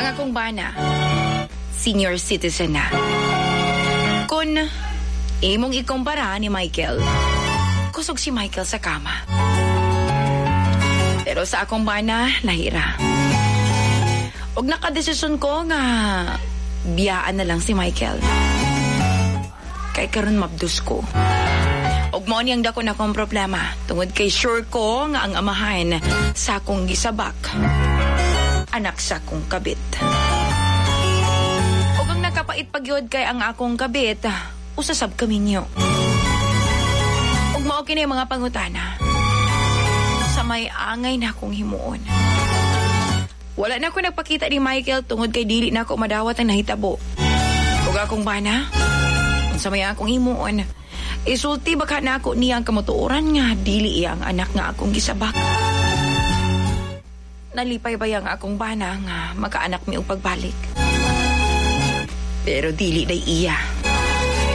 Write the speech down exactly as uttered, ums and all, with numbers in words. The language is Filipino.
Ang akong bana, senior citizen na. Kung imong ikumpara ni Michael, kusog si Michael sa kama. Pero sa akong bana, lahira. Og nakadesisyon ko nga biyaan na lang si Michael. Kay karon mabdus ko. Og mo niyang dako na kong problema. Tungod kay sure ko nga ang amahan sa akong gisabak, anak sa akong kabit. Og ang nakapait pagyod kay ang akong kabit, usasab kami niyo. Og mao kini mga pangutana sa may angay na akong himuon. Wala na ako nagpakita ni Michael tungod kay dili na ako madawat ang nahitabo. Ug akong bana, sa may akong himuon, isulti baka na ako niyang kamutuoran nga dili iya ang anak nga akong gisabak. Nalipay ba yang akong bana nga makaanak mi og pagbalik. Pero dili day iya.